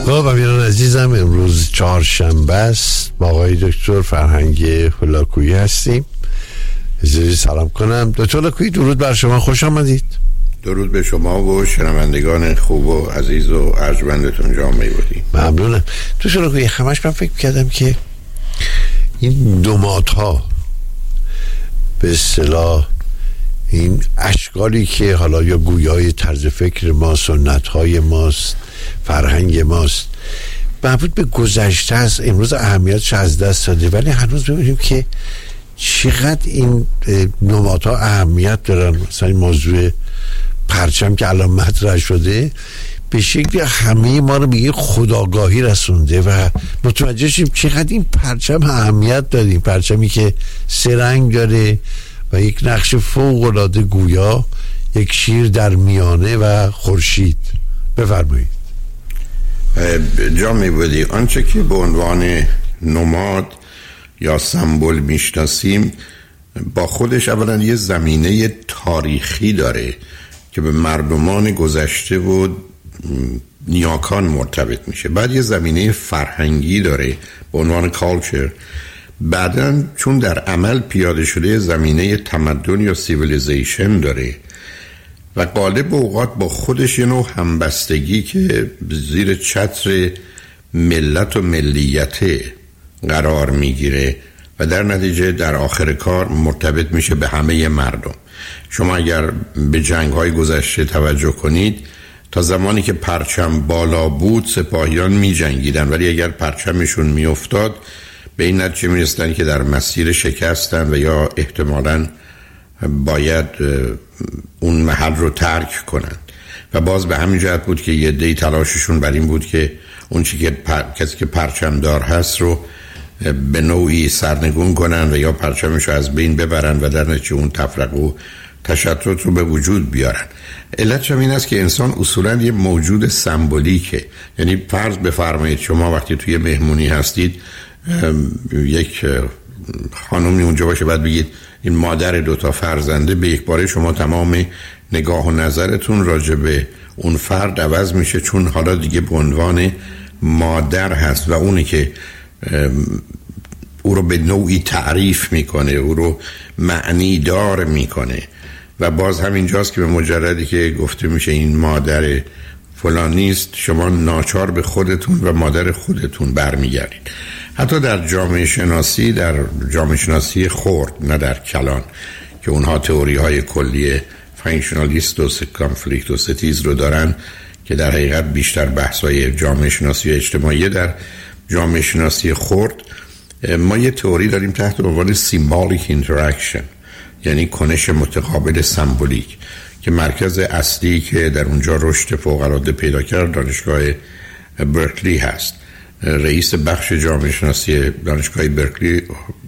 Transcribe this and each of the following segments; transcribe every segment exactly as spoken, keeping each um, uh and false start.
خب امیران عزیزم، امروز چهارشنبه است، با آقای دکتر فرهنگ هولاکویی هستیم. اجازه سلام کنم. دکتر هولاکویی، درود بر شما، خوش آمدید. درود به شما و شنوندگان خوب و عزیز و ارجمندتون جامعه بودیم. ممنونم. دکتر هولاکویی، همش من فکر کردم که این دومات ها به اصطلاح این اشکالی که حالا یا گویای طرز فکر ما، سنت های ماست، فرهنگ ماست، مربوط به گذشته است، امروز اهمیتش از دست داده، ولی هنوز ببینیم که چقدر این نماد ها اهمیت دارن. مثلا این موضوع پرچم که الان مطرح شده به شکل همه ما رو به یه خودآگاهی رسونده و متوجه شیم چقدر این پرچم اهمیت داره. این پرچمی که سه رنگ داره و یک نقش فوق‌العاده گویا، یک شیر در میانه و خورشید. بفرمایید. جامعه بودی آنچه که به عنوان نماد یا سمبل میشناسیم با خودش اولا یه زمینه تاریخی داره که به مردمان گذشته و نیاکان مرتبط میشه، بعد یه زمینه فرهنگی داره به عنوان کالچر، بعداً چون در عمل پیاده شده زمینه تمدن یا سیویلیزیشن داره و غالب اوقات با خودش یه نوع همبستگی که زیر چتر ملت و ملیت قرار میگیره و در نتیجه در آخر کار مرتبط میشه به همه مردم. شما اگر به جنگ‌های گذشته توجه کنید، تا زمانی که پرچم بالا بود سپاهیان می جنگیدن، ولی اگر پرچمشون می افتاد به این نتیجه می رسیدن که در مسیر شکستن و یا احتمالاً باید اون محل رو ترک کنند. و باز به همین جهت بود که یه عده‌ای تلاششون بر این بود که اون چی که پر... کسی که پرچمدار هست رو به نوعی سرنگون کنن و یا پرچمش رو از بین ببرن و در نتیجه اون تفرقه و تشتت رو به وجود بیارن. علتش هم این است که انسان اصولاً یه موجود سمبولیکه. یعنی فرض بفرمایید شما وقتی توی مهمونی هستید، یک خانومی اونجا باشه، بعد بگید این مادر دوتا فرزنده، به یک باره شما تمام نگاه و نظرتون راجع به اون فرد عوض میشه، چون حالا دیگه به عنوان مادر هست و اونی که او رو به نوعی تعریف میکنه، او رو معنی دار میکنه. و باز همینجاست که به مجردی که گفته میشه این مادر فلانیست، شما ناچار به خودتون و مادر خودتون برمیگردید. حتی در جامعه شناسی، در جامعه شناسی خرد، نه در کلان، که اونها تئوری های کلی فانکشنالیست و کانفلیکت و ستیز رو دارن که در حقیقت بیشتر بحث‌های جامعه شناسی و اجتماعی. در جامعه شناسی خرد ما یه تئوری داریم تحت عنوان سیمبولیک اینتراکشن، یعنی کنش متقابل سمبولیک، که مرکز اصلی که در اونجا رشد فوق‌العاده پیدا کرد دانشگاه برکلی هست. رئیس بخش جامعه شناسی دانشگاه برکلی،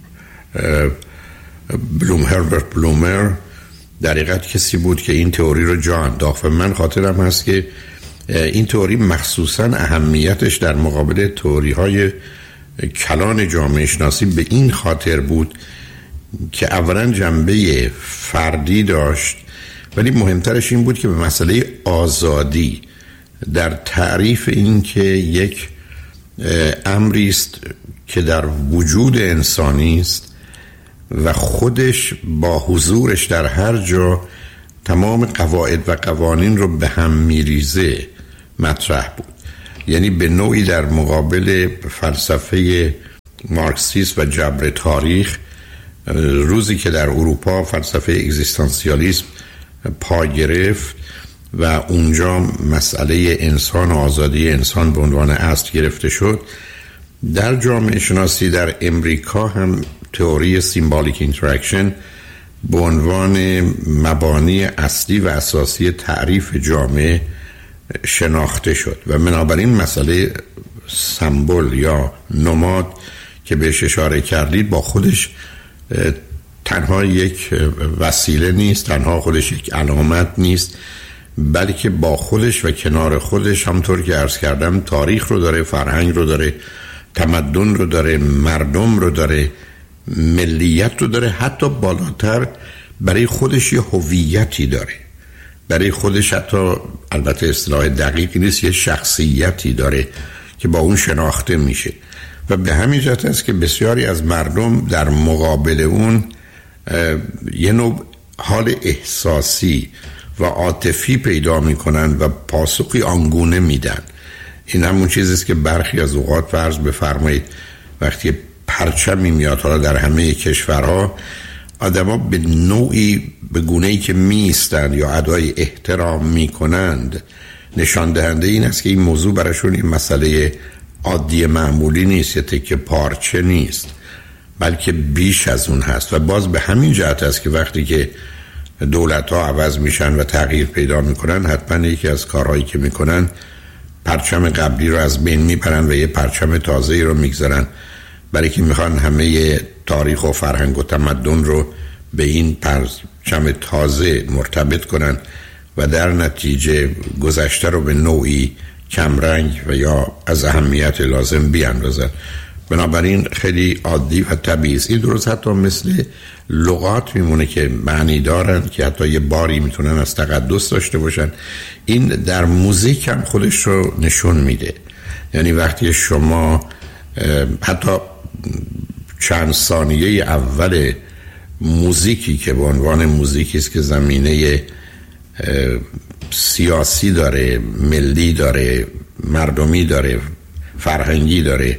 بلوم هربرت بلومر، در حقیقت کسی بود که این تئوری رو جا انداخت. و من خاطرم هست که این تئوری مخصوصاً اهمیتش در مقابل تئوری های کلان جامعه شناسی به این خاطر بود که اولا جنبه فردی داشت، ولی مهمترش این بود که به مسئله آزادی در تعریف این که یک امری است که در وجود انسانی است و خودش با حضورش در هر جا تمام قواعد و قوانین رو به هم میریزه مطرح بود. یعنی به نوعی در مقابل فلسفه مارکسیسم و جبر تاریخ، روزی که در اروپا فلسفه اگزیستانسیالیسم پا گرفت و اونجا مسئله انسان و آزادی انسان به عنوان اصل گرفته شد، در جامعه شناسی در امریکا هم تئوری سیمبولیک اینتراکشن به عنوان مبانی اصلی و اساسی تعریف جامعه شناخته شد و بنابراین مسئله سمبل یا نماد که بهش اشاره کردید با خودش تنها یک وسیله نیست، تنها خودش یک علامت نیست، بلکه با خودش و کنار خودش همطور که عرض کردم تاریخ رو داره، فرهنگ رو داره، تمدن رو داره، مردم رو داره، ملیت رو داره، حتی بالاتر برای خودش یه هویتی داره، برای خودش حتی البته اصطلاح دقیقی نیست، یه شخصیتی داره که با اون شناخته میشه و به همین جهت است که بسیاری از مردم در مقابل اون یه نوع حال احساسی و عاطفی پیدا میکنن و پاسخی آنگونه میدن. این همون چیزیست که برخی از اوقات فرض بفرمایید وقتی پرچمی میاد حالا در همه کشورها، آدما به نوعی به گونه‌ای که میستند یا ادای احترام میکنند نشان دهنده این است که این موضوع براشون این مسئله عادی معمولی نیست، یه تکه پارچه نیست، بلکه بیش از اون هست. و باز به همین جهت است که وقتی که دولت‌ها عوض میشن و تغییر پیدا میکنن، حتما یکی از کارهایی که میکنن پرچم قبلی رو از بین میبرن و یه پرچم تازه‌ای رو میگذارن، برای که میخوان همه تاریخ و فرهنگ و تمدن رو به این پرچم تازه مرتبط کنن و در نتیجه گذشته رو به نوعی کمرنگ و یا از اهمیت لازم بیاندازن. بنابراین خیلی عادی و طبیعی است. این درست حتی مثل لغات میمونه که معنی دارن که حتی یه باری میتونن از تقدس داشته باشن. این در موزیک هم خودش رو نشون میده. یعنی وقتی شما حتی چند ثانیه اول موزیکی که به عنوان موزیکی است که زمینه سیاسی داره، ملی داره، مردمی داره، فرهنگی داره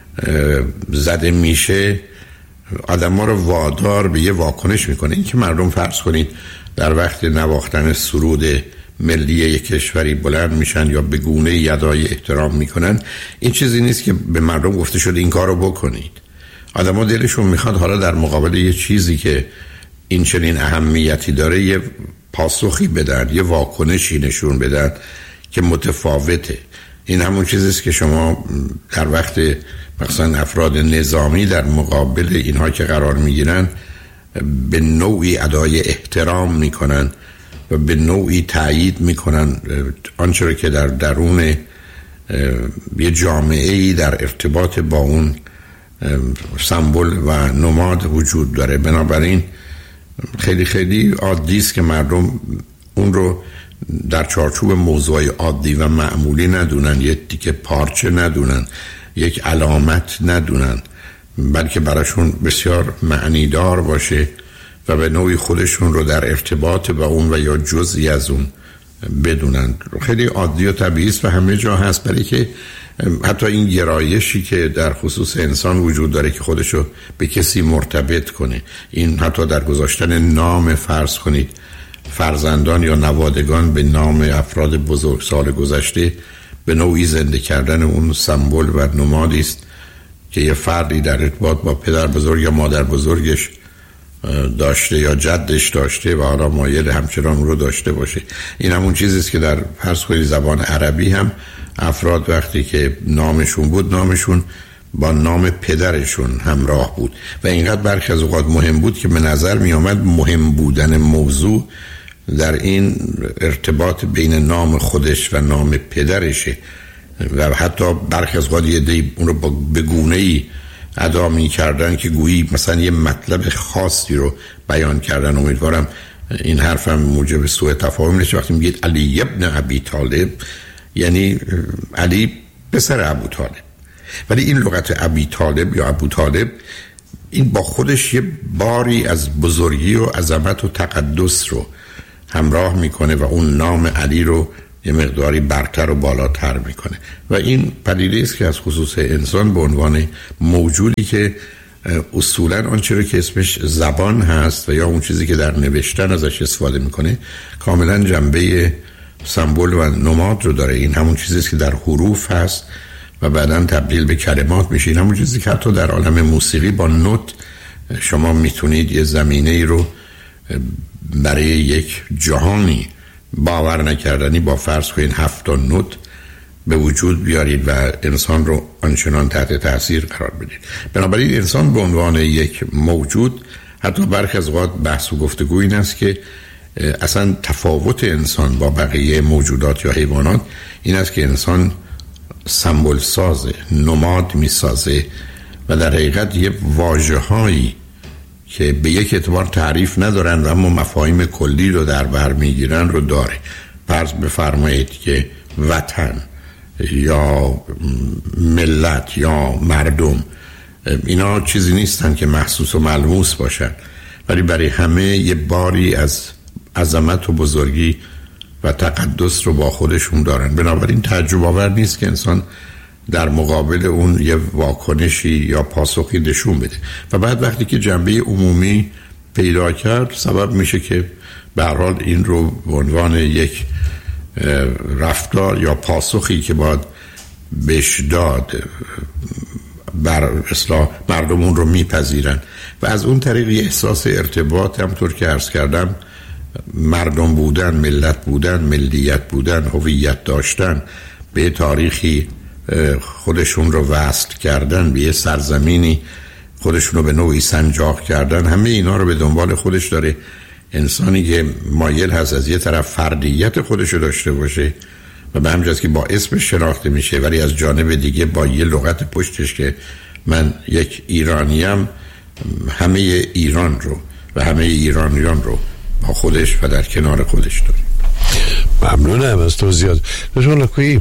زده میشه، آدم ها رو وادار به یه واکنش میکنه. این که مردم فرض کنید در وقت نواختن سرود ملی یک کشوری بلند میشن یا به گونه یدای احترام میکنن، این چیزی نیست که به مردم گفته شده این کار رو بکنید. آدم ها دلشون میخواد حالا در مقابل یه چیزی که این چنین اهمیتی داره یه پاسخی بدن، یه واکنشی نشون بدن که متفاوته. این همون چیزیست که شما در وقت مثلا افراد نظامی در مقابل اینها که قرار میگیرن به نوعی ادای احترام میکنن و به نوعی تایید میکنن آنچه رو که در درون یه جامعه‌ای در ارتباط با اون سمبل و نماد وجود داره. بنابراین خیلی خیلی عادی است که مردم اون رو در چارچوب موضوع عادی و معمولی ندونن، یک تیکه پارچه ندونن، یک علامت ندونن، بلکه براشون بسیار معنیدار باشه و به نوعی خودشون رو در ارتباط با اون و یا جزئی از اون بدونن. خیلی عادی و طبیعی است و همه جا هست، برای که حتی این گرایشی که در خصوص انسان وجود داره که خودشو به کسی مرتبط کنه، این حتی در گذاشتن نام فرض کنید فرزندان یا نوادگان به نام افراد بزرگ سال گذشته، به نوعی زنده کردن اون سمبل و نمادی است که یه فردی در ارتباط با پدر بزرگ یا مادر بزرگش داشته یا جدش داشته و حالا مایل همچنان رو داشته باشه. این همون چیزی است که در فرض کنید زبان عربی هم افراد وقتی که نامشون بود، نامشون با نام پدرشون همراه بود و اینقدر برخی از اوقات مهم بود که به نظر می آمد مهم بودن موضوع در این ارتباط بین نام خودش و نام پدرشه و حتی برخی از اوقات یه دی اون رو به گونه‌ای ادا می کردن که گویی مثلا یه مطلب خاصی رو بیان کردن. امیدوارم این حرفم موجب سوء تفاهم نشه. وقتی میگید علی ابن ابی طالب یعنی علی پسر ابو طالب، ولی این لغت ابی طالب یا ابو طالب این با خودش یه باری از بزرگی و عظمت و تقدس رو همراه میکنه و اون نام علی رو یه مقداری برتر و بالاتر میکنه و این پدیده است که از خصوص انسان به عنوان موجودی که اصولا آنچه رو که اسمش زبان هست و یا اون چیزی که در نوشتن ازش استفاده میکنه کاملا جنبه سمبل و نماد رو داره. این همون چیزی است که در حروف هست و بعداً تبدیل به کلمات میشه. این همون چیزی که حتی در عالم موسیقی با نوت شما میتونید یه زمینه رو برای یک جهانی باور نکردنی با فرض کنید هفت تا نوت به وجود بیارید و انسان رو آنچنان تحت تاثیر قرار بدید. بنابراین انسان به عنوان یک موجود، حتی برخی از اوقات بحث و گفتگو این است که اصلا تفاوت انسان با بقیه موجودات یا حیوانات این است که انسان سمبل سازه، نماد می سازه و در حقیقت یه واژه هایی که به یک اعتبار تعریف ندارن و اما مفاهیم کلی رو در بر می گیرن رو داره. فرض بفرمایید که وطن یا ملت یا مردم، اینا چیزی نیستن که محسوس و ملموس باشن، ولی برای همه یه باری از عظمت و بزرگی و تقدس رو با خودشون دارن. بنابراین تعجب آور نیست که انسان در مقابل اون یه واکنشی یا پاسخی نشون بده و بعد وقتی که جنبه عمومی پیدا کرد سبب میشه که به هر حال این رو به عنوان یک رفتار یا پاسخی که باید بهش داد بر اصلاح مردم اون رو میپذیرن و از اون طریق یه احساس ارتباط، همطور که عرض کردم، مردم بودن، ملت بودن، ملیت بودن، هویت داشتن، به تاریخی خودشون رو وصل کردن، به یه سرزمینی خودشون رو به نوعی سنجاق کردن، همه اینا رو به دنبال خودش داره. انسانی که مایل هست از یه طرف فردیت خودش رو داشته باشه و به همین جاست که با اسمش شناخته میشه، ولی از جانب دیگه با یه لغت پشتش که من یک ایرانیم، همه ایران رو و همه ایرانیان رو با خودش و در کنار خودش داره. ممنونم از توضیحات. دکتر لکویی،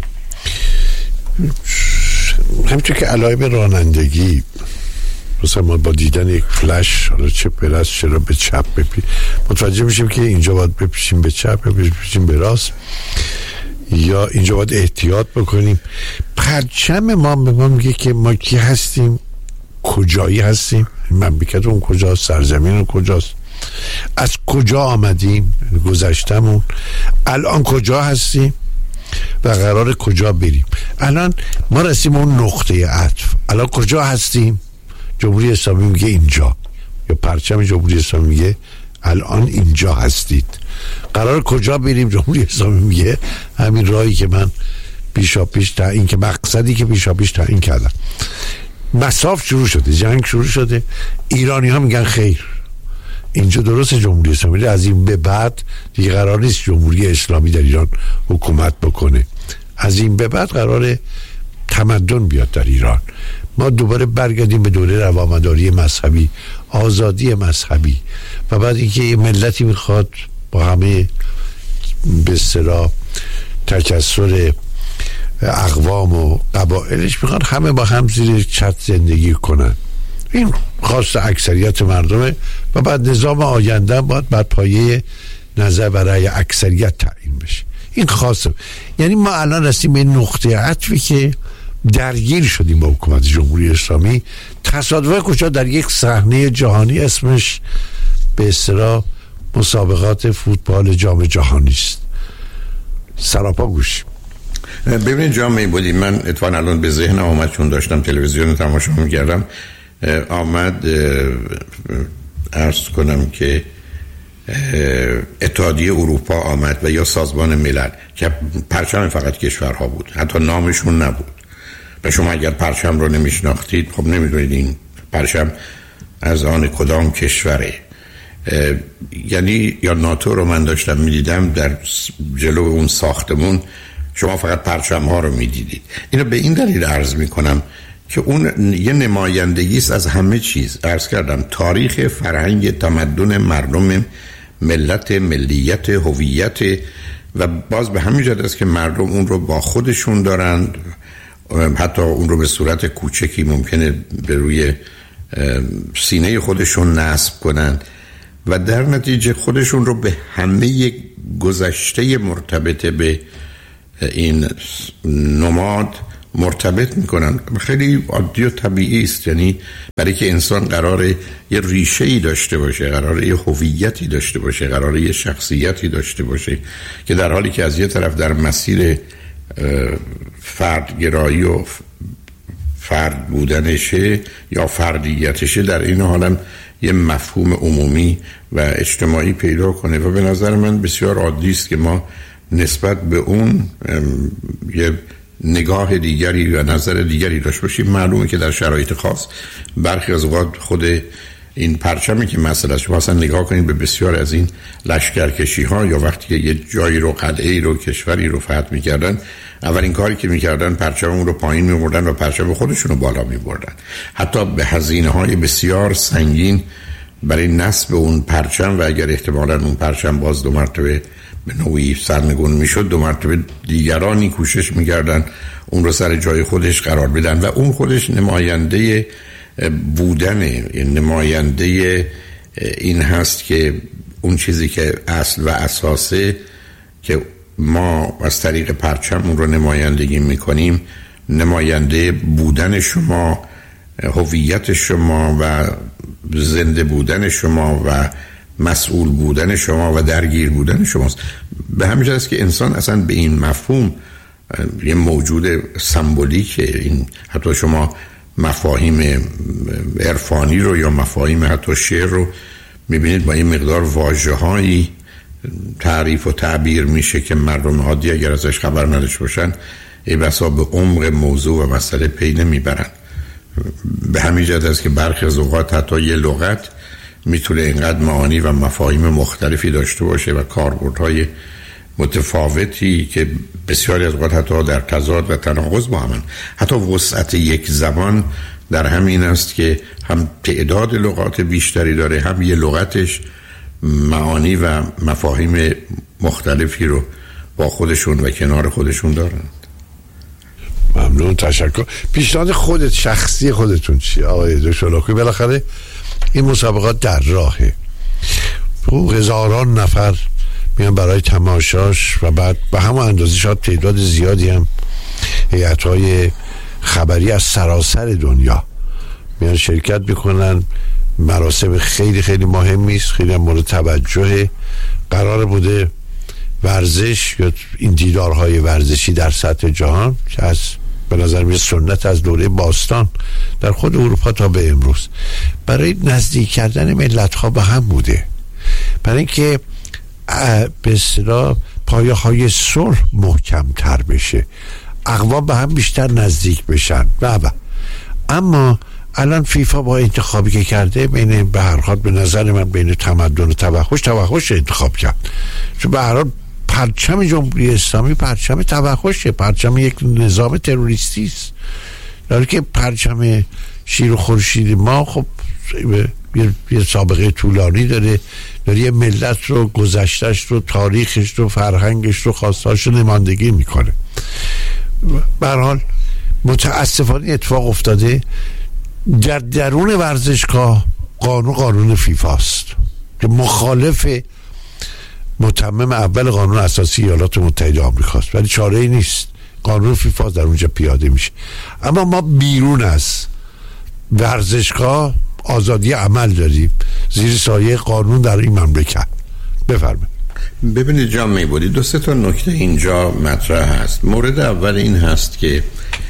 همچون که علایب رانندگی مثلا ما با دیدن یک فلش، حالا چه به راست چرا به چپ بپی، متوجه میشیم که اینجا باید بپیشیم به چپ یا بپیشیم به راست یا اینجا باید احتیاط بکنیم. پرچم ما به ما میگه که ما کی هستیم، کجایی هستیم، مملکت اون کجاست، سرزمین اون کجاست، از کجا آمدیم، گذشتمون، الان کجا هستیم و قرار کجا بریم. الان ما رسیم اون نقطه عطف، الان کجا هستیم؟ جمهوری اسلامی میگه اینجا، یا پرچم جمهوری اسلامی میگه الان اینجا هستید. قرار کجا بریم؟ جمهوری اسلامی میگه همین راهی که من پیشا پیش تعیین، که مقصدی که پیشا پیش تعیین کردم. مساف شروع شده، جنگ شروع شده. ایرانی ها میگن خیر، اینجا درست جمهوری اسلامی، از این به بعد دیگه قرار نیست جمهوری اسلامی در ایران حکومت بکنه، از این به بعد قرار تمدن بیاد در ایران، ما دوباره برگردیم به دوره روامداری مذهبی، آزادی مذهبی، و بعد اینکه یه ملتی میخواد با همه به اصطلاح تکثر اقوام و قبایلش میخواد همه با هم زیر چتر زندگی کنن. این خواست اکثریت مردمه و بعد نظام آینده باید بر پایه نظر برای اکثریت تعیین بشه. این خاصه، یعنی ما الان رسیم به نقطه عطفی که درگیر شدیم با حکومت جمهوری اسلامی. تصادفاً کجا در یک صحنه جهانی اسمش به اصطلاح مسابقات فوتبال جام جهانی است. سراپا گوش. ببینید جامعه بودیم، من اتفاقا الان به ذهنم آمد چون داشتم تلویزیون تماشا می‌کردم، آمد عرض کنم که اتحادیه اروپا آمد و یا سازمان ملل که پرچم فقط کشورها بود، حتی نامشون نبود و شما اگر پرچم رو نمیشناختید خب نمیدونید این پرچم از آن کدام کشوره. یعنی یا ناتو رو من داشتم میدیدم در جلو اون ساختمون، شما فقط پرچم ها رو میدیدید. اینو به این دلیل عرض میکنم که اون یه نمایندگی است از همه چیز. عرض کردم تاریخ، فرهنگ، تمدن مردم، ملت، ملیت، هویت، و باز به همین جهت است که مردم اون رو با خودشون دارند، حتی اون رو به صورت کوچکی ممکنه به روی سینه خودشون نصب کنند و در نتیجه خودشون رو به همه گذشته مرتبط به این نماد مرتبط میکنن. خیلی عادی و طبیعی است، یعنی برای که انسان قراره یه ریشه‌ای داشته باشه، قراره یه هویتی داشته باشه، قراره یه شخصیتی داشته باشه که در حالی که از یه طرف در مسیر فردگرایی و فرد بودنشه یا فردیتشه، در این حالم یه مفهوم عمومی و اجتماعی پیدا کنه و به نظر من بسیار عادی است که ما نسبت به اون یه نگاه دیگری و نظر دیگری داشت باشیم. معلومه که در شرایط خاص برخی از اوقات خود این پرچمی که مثلا شما اصلا نگاه کنید به بسیار از این لشکرکشی ها یا وقتی که یه جایی رو، قلعه‌ای رو، کشوری رو فتح می‌کردن، اولین کاری که می‌کردن پرچم اون رو پایین می‌بردن و پرچم خودشون رو بالا می‌بردن، حتی به هزینه‌های بسیار سنگین برای نصب اون پرچم، و اگر احتمالاً اون پرچم باز دو مرتبه به نوعی سرنگون میشد، دو مرتبه دیگرانی کوشش میکردن اون رو سر جای خودش قرار بدن و اون خودش نماینده بودنه، نماینده این هست که اون چیزی که اصل و اساسه که ما از طریق پرچم اون رو نمایندگی میکنیم، نماینده بودن شما، هویت شما و زنده بودن شما و مسئول بودن شما و درگیر بودن شماست. به همین جهت است که انسان اصلا به این مفهوم یه موجود سمبولیکه. این حتی شما مفاهیم عرفانی رو یا مفاهیم حتی شعر رو میبینید با این مقدار واژه‌هایی تعریف و تعبیر میشه که مردم عادی اگر ازش خبر نداشته باشن ای بسا به عمق موضوع و مسئله پی نمیبرن. به همین جهت است که برخی از اوقات حتی یه لغت میتونه اینقدر معانی و مفاهیم مختلفی داشته باشه و کاربردهای متفاوتی که بسیاری از اوقات حتی در تضاد و تناقض با هم. حتی وسعت یک زبان در همین است که هم تعداد لغات بیشتری داره، هم یه لغتش معانی و مفاهیم مختلفی رو با خودشون و کنار خودشون دارن. ممنون، تشکر. پیشنهاد خودت، شخصی خودتون چیه آقای دکتر لاکویی؟ بالاخره این مسابقات در راهه، هزاران نفر میان برای تماشاش و بعد به همون اندازه شاید تعداد زیادی هم هیئت‌های خبری از سراسر دنیا میان شرکت میکنن. مراسم خیلی خیلی مهمی است، خیلی هم مورد توجه قرار بوده. ورزش یا این دیدارهای ورزشی در سطح جهان که از به نظر میاد سنت از دوره باستان در خود اروپا تا به امروز برای نزدیک کردن ملت‌ها به هم بوده، برای اینکه به اصطلاح پایه های صلح محکم تر بشه، اقوام به هم بیشتر نزدیک بشن. و اما الان فیفا با انتخابی که کرده بین به هر حال به نظر من بین تمدن و توحش توحش انتخاب کرد، چون به هر حال پرچم جمهوری اسلامی پرچم توحشه، پرچم یک نظام تروریستی است، در که پرچم شیر و خورشید ما خب یه سابقه طولانی داره، داره یه ملت رو گذشتش رو تاریخش رو فرهنگش رو خواستهاش رو نمایندگی میکنه. به هر حال متاسفانه اتفاق افتاده در درون ورزشگاه قانون قانون فیفاست که مخالف متمم اول قانون اساسی ایالات متحده آمریکاست، ولی چاره ای نیست، قانون فیفا در اونجا پیاده میشه. اما ما بیرون از ورزشگاه آزادی عمل داریم زیر سایه قانون در این مملکت. بفرمایید. ببینید جان میبودید دو سه تا نکته اینجا مطرح هست. مورد اول این هست که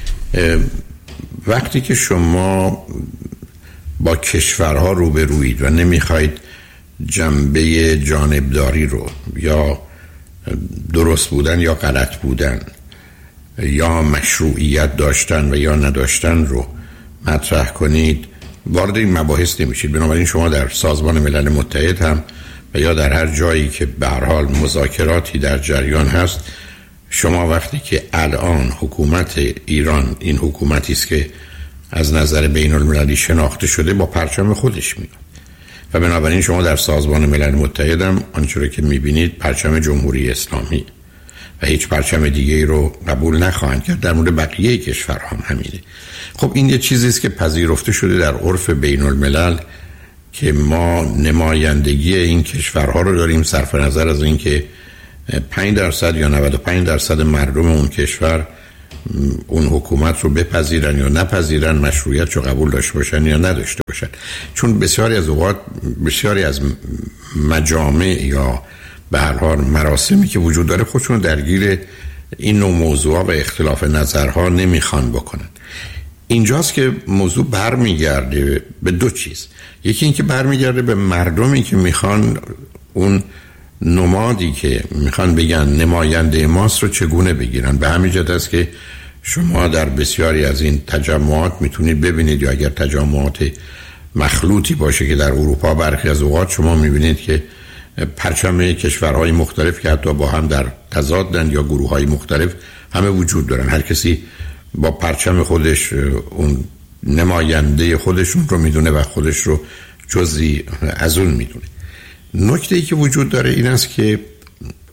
وقتی که شما با کشورها روبرویید و نمیخواید جنبه جانبداری رو یا درست بودن یا غلط بودن یا مشروعیت داشتن و یا نداشتن رو مطرح کنید، وارد این مباحث نمیشید. بنابراین شما در سازمان ملل متحد هم و یا در هر جایی که به هر حال مذاکراتی در جریان هست، شما وقتی که الان حکومت ایران این حکومتی است که از نظر بین المللی شناخته شده با پرچم خودش میاد و بنابراین شما در سازمان ملل متحد هم آنچه که میبینید پرچم جمهوری اسلامی و هیچ پرچم دیگه ای رو قبول نخواهند کرد. در مورد بقیه کشورها هم همینه. خب این یه چیزی است که پذیرفته شده در عرف بین الملل که ما نمایندگی این کشورها رو داریم، صرف نظر از اینکه پنج درصد یا نود و پنج درصد مردم اون کشور اون حکومت رو بپذیرن یا نپذیرن، مشروعیت رو قبول داشته باشن یا نداشته باشن. چون بسیاری از اوقات بسیاری از مجامع یا به هر حال مراسمی که وجود داره خودشون درگیر این نوع موضوعات و اختلاف نظرها نمیخوان بکنن. اینجاست که موضوع برمیگرده به دو چیز. یکی این که برمیگرده به مردمی که میخوان اون نمادی که میخوان بگن نماینده ماست رو چگونه بگیرن. به همین جهت است که شما در بسیاری از این تجمعات میتونید ببینید، یا اگر تجمعات مخلوطی باشه که در اروپا برخی از اوقات شما میبینید که پرچم کشورهای مختلف که حتی با هم در تضادن یا گروههای مختلف همه وجود دارن، هر کسی با پرچم خودش اون نماینده خودشون رو میدونه و خودش رو جزئی از اون میدونه. نکته ای که وجود داره این است که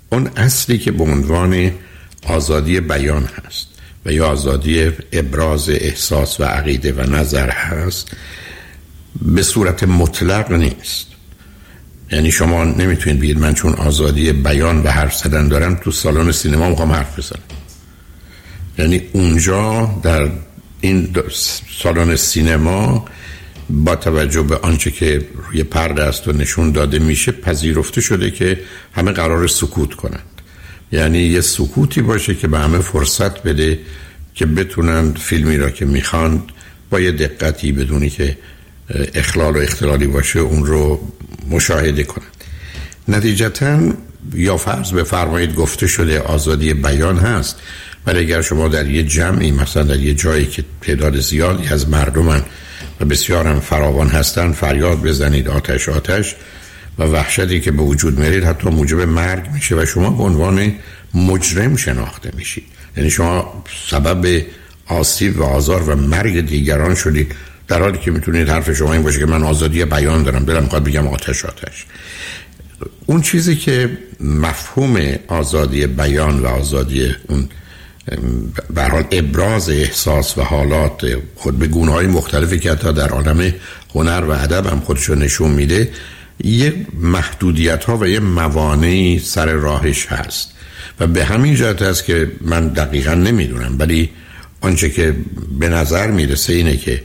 اون اصلی که به عنوان آزادی بیان هست و یا آزادی ابراز احساس و عقیده و نظر هست به صورت مطلق نیست. یعنی شما نمیتونید بگید من چون آزادی بیان و حرف زدن دارم تو سالن سینما میخوام حرف بزنم. یعنی اونجا در این سالن سینما با توجه به آنچه که روی پرده است و نشون داده میشه پذیرفته شده که همه قرار سکوت کنند. یعنی یه سکوتی باشه که به همه فرصت بده که بتونن فیلمی را که میخواند با یه دقتی بدونی که اخلال و اختلالی باشه اون رو مشاهده کنند. نتیجتاً یا فرض بفرمایید گفته شده آزادی بیان هست، ولی اگر شما در یه جمعی مثلا در یه جایی که تعداد زیادی از مردمن و بسیار هم فراوان هستن فریاد بزنید آتش آتش و وحشتی که به وجود میارید حتی موجب مرگ میشه و شما به عنوان مجرم شناخته میشید. یعنی شما سبب آسیب و آزار و مرگ دیگران شدید، در حالی که میتونید حرف شما این باشه که من آزادی بیان دارم، دلم میخواد بگم آتش آتش. اون چیزی که مفهوم آزادی بیان و آزادی اون به هر حال ابراز احساس و حالات خود به گونه‌های مختلفی که حتی در عالم هنر و ادب هم خودشو نشون میده، یه محدودیت‌ها و یه موانعی سر راهش هست و به همین جهت است که من دقیقاً نمیدونم، ولی آنچه که به نظر میرسه اینه که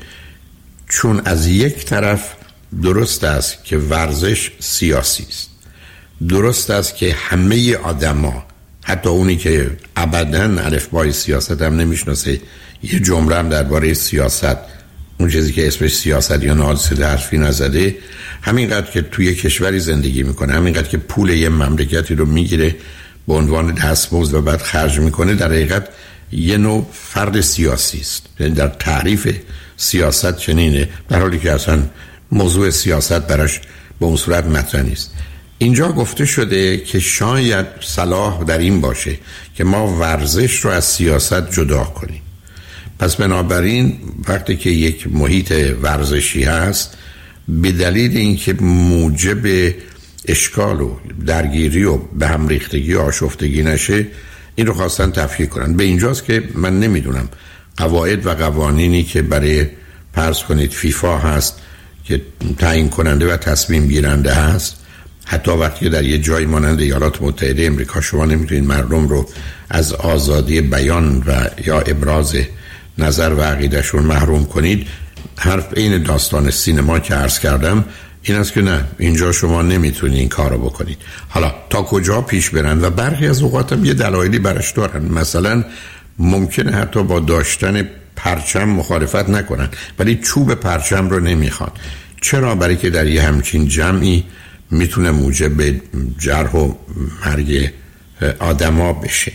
چون از یک طرف درست است که ورزش سیاسی است، درست است که همه آدما حتی اونی که ابداً الفبای سیاست هم نمیشناسه یه جمله هم درباره سیاست، اون چیزی که اسمش سیاست یا نادیده حرفی نزده، همینقدر که توی کشوری زندگی میکنه، همینقدر که پول یه مملکتی رو میگیره به عنوان دستمزد و بعد خرج میکنه، در حقیقت یه نوع فرد سیاسی است. یعنی در تعریف سیاست چنینه، در حالی که اصلا موضوع سیاست براش به اون صورت مطرح نیست. اینجا گفته شده که شاید صلاح در این باشه که ما ورزش رو از سیاست جدا کنیم. پس بنابراین وقتی که یک محیط ورزشی هست به دلیل اینکه موجب اشکال و درگیری و به هم ریختگی و آشفتگی نشه این رو خواستن تفکیک کنن. به اینجاست که من نمیدونم قواعد و قوانینی که برای فرض کنید فیفا هست که تعیین کننده و تصمیم گیرنده هست، حتی وقتی در یه جایی مانند ایالات متحده امریکا شما نمیتونید مردم رو از آزادی بیان و یا ابراز نظر و عقیدهشون محروم کنید، حرف این داستان سینما که عرض کردم این است که نه، اینجا شما نمیتونید این کارو بکنید. حالا تا کجا پیش برن و برخی از اوقات هم یه دلایلی برش دارن، مثلا ممکنه حتی با داشتن پرچم مخالفت نکنن ولی چوب پرچم رو نمیخوان. چرا؟ برای که در یه همچین جمعی میتونه موجب جرح و مرگ آدما بشه،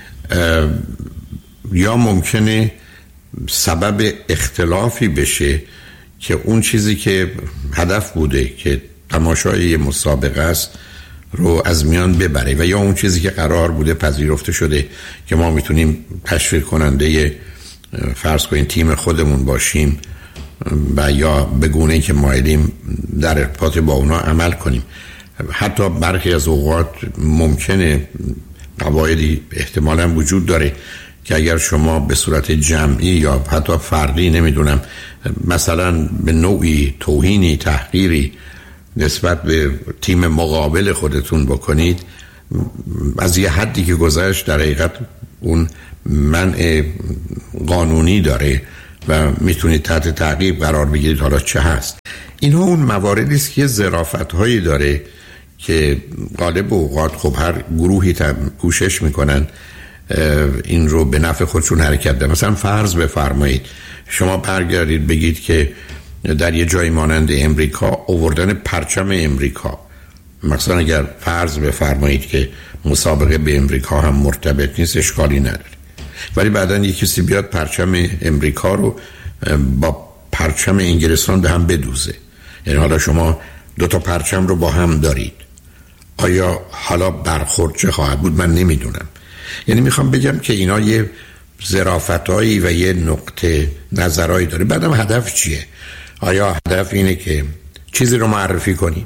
یا ممکنه سبب اختلافی بشه که اون چیزی که هدف بوده که تماشای یه مسابقه است رو از میان ببره، و یا اون چیزی که قرار بوده پذیرفته شده که ما میتونیم تشویق کننده فرض کنیم تیم خودمون باشیم و یا به گونه‌ای که مایلیم در ارتباط با اونا عمل کنیم. حتی برخی از اوقات ممکنه قواعدی احتمالاً وجود داره که اگر شما به صورت جمعی یا حتی فردی نمیدونم مثلا به نوعی توهینی تحقیری نسبت به تیم مقابل خودتون بکنید، از یه حدی که گذشت در حقیقت اون منع قانونی داره و میتونید تحت تعقیب قرار بگیرید. حالا چه هست؟ اینها اون مواردی است که ظرافت هایی داره که غالب اوقات خب هر گروهی کوشش میکنن این رو به نفع خودشون حرکت ده. مثلا فرض بفرمایید شما برگردید بگید که در یه جای مانند امریکا آوردن پرچم امریکا، مثلا اگر فرض بفرمایید که مسابقه به امریکا هم مرتبط نیست اشکالی نداره، ولی بعدن یک کسی بیاد پرچم امریکا رو با پرچم انگلستان به هم بدوزه، یعنی حالا شما دو تا پرچم رو با هم دارید، آیا حالا برخورد چه خواهد بود؟ من نمیدونم. یعنی میخوام بگم که اینا یه ظرافتایی و یه نقطه نظرایی داره. بعدم هدف چیه؟ آیا هدف اینه که چیزی رو معرفی کنید؟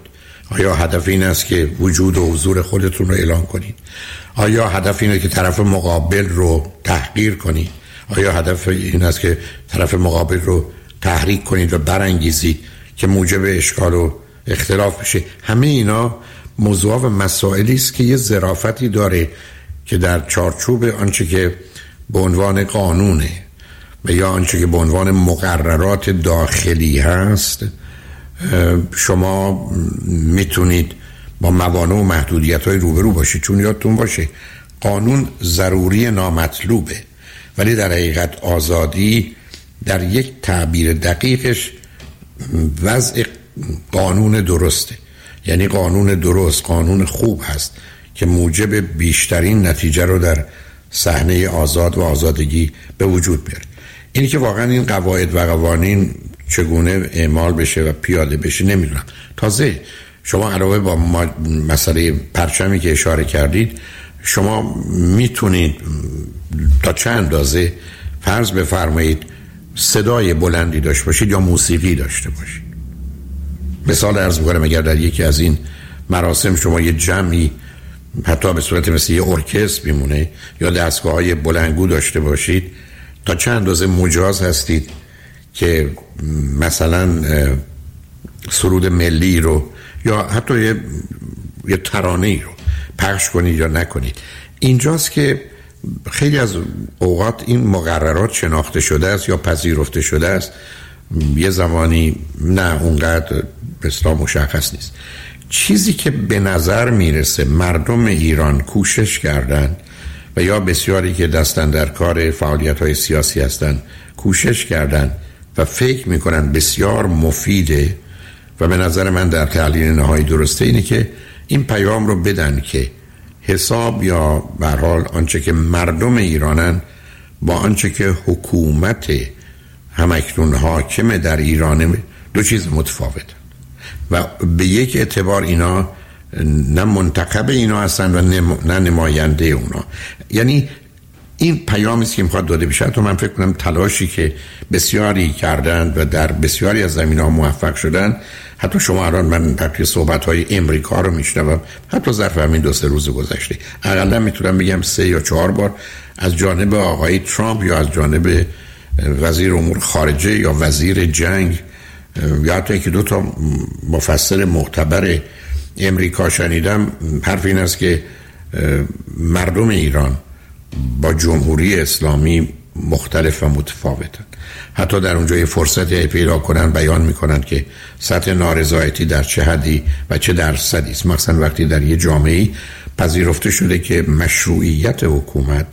آیا هدف این است که وجود و حضور خودتون رو اعلام کنید؟ آیا هدف اینه که طرف مقابل رو تحقیر کنید؟ آیا هدف این است که طرف مقابل رو تحریک کنید و برانگیزید که موجب اشکال و اختلاف بشه؟ همه اینا موضوع و مسائلی است که یه ظرافتی داره که در چارچوب آنچه که به عنوان قانونه و یا آنچه که به عنوان مقررات داخلی هست شما میتونید با موانع و محدودیت‌های روبرو باشید. چون یادتون باشه قانون ضروری نامطلوبه، ولی در حقیقت آزادی در یک تعبیر دقیقش وضع قانون درسته. یعنی قانون درست، قانون خوب هست که موجب بیشترین نتیجه رو در صحنه آزاد و آزادگی به وجود بیاره. اینی که واقعا این قواعد و قوانین چگونه اعمال بشه و پیاده بشه نمیدونم. تازه شما علاوه با مسئله پرچمی که اشاره کردید، شما میتونید تا چند اندازه فرض بفرمایید صدای بلندی داشته باشید یا موسیقی داشته باشید. مثال عرض می‌کنم اگر در یکی از این مراسم شما یه جمعی حتی به صورت مثل یه ارکستر میمونه یا دستگاه‌های بلندگو داشته باشید، تا چند اندازه مجاز هستید که مثلا سرود ملی رو یا حتی یه, یه ترانه‌ای رو پخش کنید یا نکنید. اینجاست که خیلی از اوقات این مقررات شناخته شده است یا پذیرفته شده است، یه زمانی نه اونقدر بسیار مشخص نیست. چیزی که به نظر میرسه مردم ایران کوشش کردن و یا بسیاری که دستن در کار فعالیت‌های سیاسی هستن کوشش کردن و فکر میکنن بسیار مفیده و به نظر من در تحلیل نهایی درسته، اینه که این پیام رو بدن که حساب یا به هر حال آنچه که مردم ایرانن با آنچه که حکومت همکنون حاکم در ایران دو چیز متفاوت و به یک اعتبار اینا نه منتخب اینا هستن و نه نماینده اونا. یعنی این پیامی است که میخواد داده بشه. تو من فکر کنم تلاشی که بسیاری کردند و در بسیاری از زمینه‌ها موفق شدن، حتی شما الان من توی صحبت‌های امریکا رو میشنوم، حتی ظرف همین دو سه روز گذشته حداقل میتونم بگم سه یا چهار بار از جانب آقای ترامپ یا از جانب وزیر امور خارجه یا وزیر جنگ یا حتی که دو تا مفسر معتبر امریکا شنیدم، حرف این است که مردم ایران با جمهوری اسلامی مختلف و متفاوتن. حتی در اونجا یه فرصتی پیدا کنن بیان میکنن که سطح نارضایتی در چه حدی و چه درصدی است. مثلا وقتی در یه جامعه‌ای پذیرفته شده که مشروعیت حکومت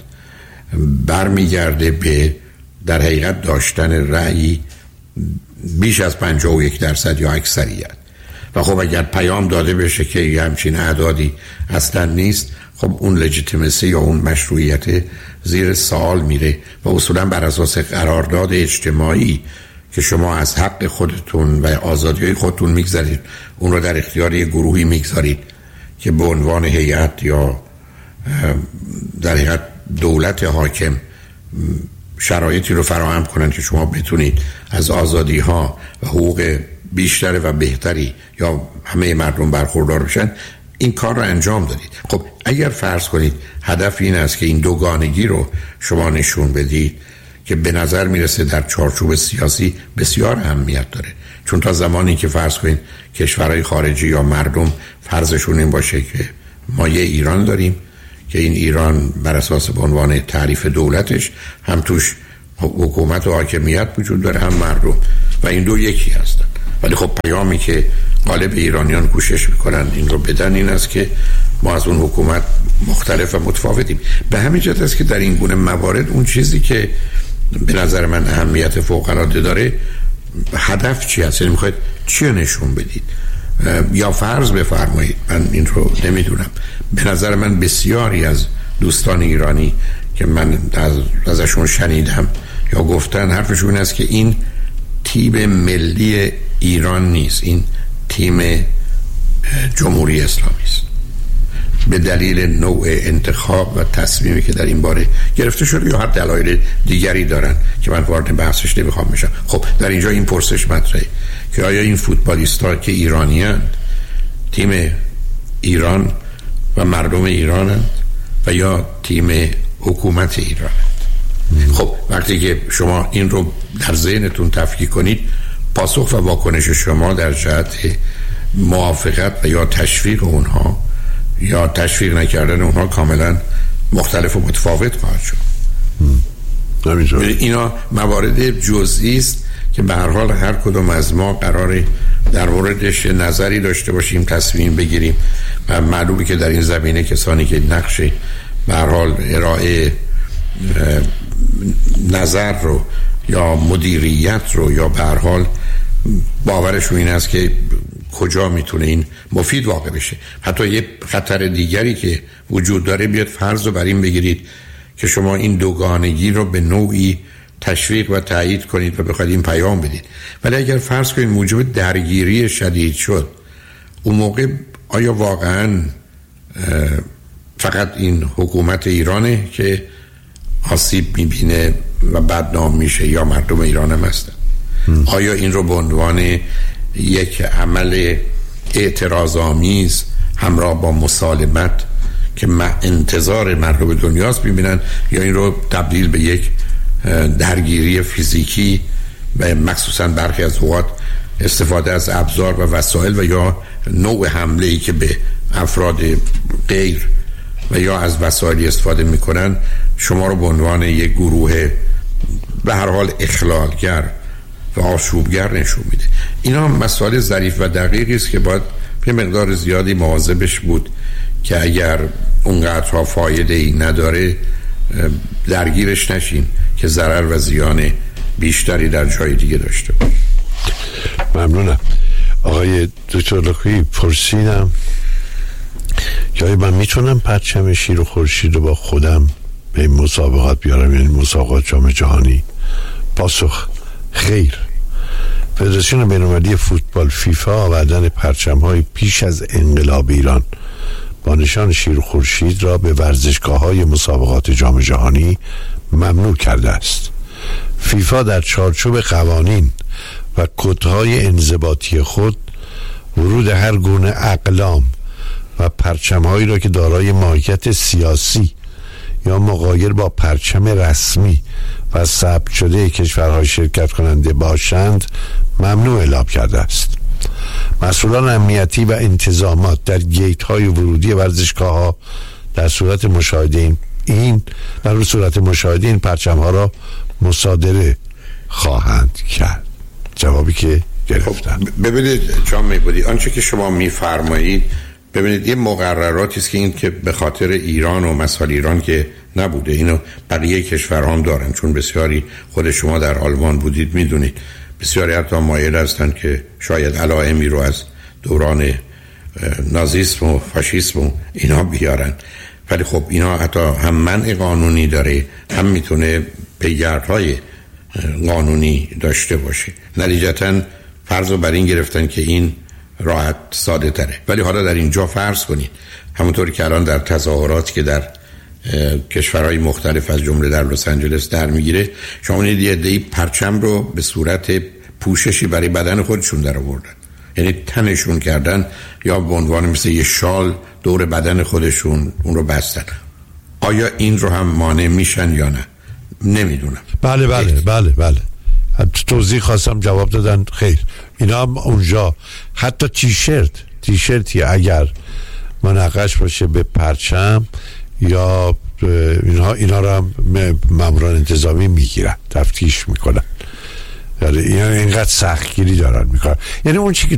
برمیگرده به در حقیقت داشتن رأی بیش از پنجاه و یک درصد یا اکثریت، و خب اگر پیام داده بشه که یه همچین اعدادی اصلا نیست، خب اون لجیتیمسی یا اون مشروعیت زیر سوال میره و اصولا بر اساس قرارداد اجتماعی که شما از حق خودتون و آزادی‌های خودتون میگذارید اون رو در اختیار یه گروهی میگذارید که به عنوان هیئت یا در حقیقت دولت حاکم شرایطی رو فراهم کنن که شما بتونید از آزادی‌ها و حقوق بیشتر و بهتری یا همه مردم برخوردار بشن، این کار رو انجام دادید. خب اگر فرض کنید هدف این است که این دوگانگی رو شما نشون بدید که به نظر میرسه در چارچوب سیاسی بسیار اهمیت داره، چون تا زمانی که فرض کنید کشورهای خارجی یا مردم فرضشون این باشه که ما یه ایران داریم که این ایران بر اساس به عنوان تعریف دولتش هم توش حکومت و حاکمیت وجود داره هم مردم و این دو یکی هستن، ولی خب پیامی که غالب ایرانیان کوشش میکنن این رو بدن این است که ما از اون حکومت مختلف و متفاوتیم. به همین جهت است که در این گونه موارد اون چیزی که به نظر من اهمیت فوق‌العاده داره هدف چی هست، یعنی میخواید چی نشون بدید. یا فرض بفرمایید، من این رو نمیدونم، به نظر من بسیاری از دوستان ایرانی که من از ازشون شنیدم یا گفتن حرفشون است که این تیم ملی ایران نیست، این تیم جمهوری اسلامی است، به دلیل نوع انتخاب و تصمیمی که در این باره گرفته شده یا هر دلایل دیگری دارن که من وارد بحثش نمیخوام بشم. خب در اینجا این پرسش مطرحه که آیا این فوتبالیست‌ها که ایرانی‌اند تیم ایران و مردم ایرانند و یا تیم حکومت ایرانند. خب وقتی که شما این رو در ذهنتون تفکیک کنید، پاسخ و واکنش شما در جهت موافقت و یا تشویق اونها یا تشویق نکردن اونها کاملا مختلف و متفاوت خواهد شد. اینا موارد جزئی است که به هر حال هر کدوم از ما قراره در موردش نظری داشته باشیم، تصمیم بگیریم و معلومه که در این زمینه کسانی که نقش به هر حال ارائه نظر رو یا مدیریت رو یا به هر حال باورشون این است که کجا میتونه این مفید واقع بشه. حتی یه خطر دیگری که وجود داره، بیاد فرض رو بر این بگیرید که شما این دوگانگی رو به نوعی تشویق و تایید کنید و بخواید این پیام بدید، ولی اگر فرض کنید موجب درگیری شدید شد، اون موقع آیا واقعا فقط این حکومت ایرانه که آسیب میبینه و بدنام میشه یا مردم ایران هم هستن؟ آیا این رو به عنوان یک عمل اعتراض‌آمیز همراه با مسالمت که انتظار مردم دنیاست ببینن، یا این رو تبدیل به یک درگیری فیزیکی و مخصوصا برخی از اوقات استفاده از ابزار و وسایل و یا نوع حمله‌ای که به افراد غیر و یا از وسایلی استفاده میکنن شما رو به عنوان یک گروه به هر حال اخلالگر و آشوبگر نشون میده؟ اینا مسائل ظریف و دقیقی است که باید یه مقدار زیادی مواظبش بود که اگر اونقدرها فایده ای نداره درگیرش نشین که ضرر و زیان بیشتری در جای دیگه داشته باشه. ممنونم. آقای دکتر لخویی، پرسیدم که آیا من میتونم پرچم شیر و خورشید رو با خودم به این مسابقات بیارم، یعنی مسابقات جام جهانی؟ پاسخ: خیر. فدراسیون بین‌المللی فوتبال فیفا آوردن پرچم‌های پیش از انقلاب ایران با نشان شیر و خورشید را به ورزشگاه‌های مسابقات جام جهانی ممنوع کرده است. فیفا در چارچوب قوانین و کدهای انضباطی خود ورود هر گونه اقلام و پرچم‌هایی را که دارای ماهیت سیاسی یا مغایر با پرچم رسمی و ثبت شده کشورهای شرکت کننده باشند ممنوع اعلام کرده است. مسئولان امنیتی و انتظامات در گیت های ورودی ورزشگاه ها در صورت مشاهده این, این در صورت مشاهده این پرچم ها را مصادره خواهند کرد. جوابی که گرفتن. ببینید جان میبودی آنچه که شما میفرمایید، ببینید یه مقرراتی است که این که به خاطر ایران و مسائل ایران که نبوده، اینو بقیه کشورها هم دارن، چون بسیاری خود شما در آلمان بودید میدونید بسیاری حتی مایل هستند که شاید علائمی رو از دوران نازیسم و فاشیسم و اینا بیارن، ولی خب اینا حتی هم منع قانونی داره، هم میتونه پیگردهای قانونی داشته باشه. نتیجتاً فرض رو بر این گرفتن که این راحت ساده تره. ولی حالا در اینجا فرض کنید همونطوری که الان در تظاهراتی که در کشورهای مختلف از جمله در لس آنجلس در میگیره، شما یه عده‌ای پرچم رو به صورت پوششی برای بدن خودشون در آوردن، یعنی تنشون کردن یا به عنوان مثل یه شال دور بدن خودشون اون رو بستن. آیا این رو هم مانع میشن یا نه؟ نمیدونم. بله بله بله بله توضیح خواستم، جواب دادن خیر. اینا هم اونجا حتی تیشرت تیشرتی اگر منقش باشه به پرچم یا اینها اینا رو هم ماموران انتظامی میگیرن، تفتیش میکنن. یعنی اینقدر سختگیری دارن میکنن. یعنی اون چی که